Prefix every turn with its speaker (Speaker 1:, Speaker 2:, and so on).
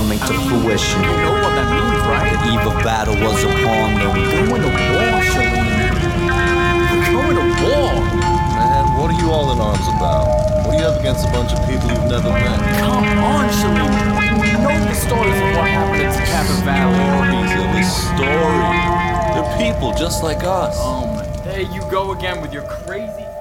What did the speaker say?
Speaker 1: coming to fruition.
Speaker 2: You know what that means, right?
Speaker 1: The eve of battle was upon them.
Speaker 2: We're going to war, Shalene. We're going to war.
Speaker 3: Man, what are you all in arms about? What do you have against a bunch of people you've never met?
Speaker 2: Come on, Shalene. You know the stories of what happened in Takava Valley.
Speaker 3: Stories of a story. They're people just like us.
Speaker 2: There you go again with your crazy